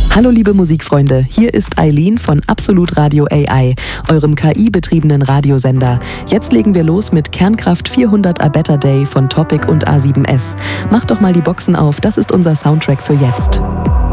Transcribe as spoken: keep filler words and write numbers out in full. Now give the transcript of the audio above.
Hallo liebe Musikfreunde, hier ist Eileen von Absolut Radio A I, eurem K I-betriebenen Radiosender. Jetzt legen wir los mit Kernkraft vierhundert A Better Day von Topic und A sieben S. Macht doch mal die Boxen auf, das ist unser Soundtrack für jetzt.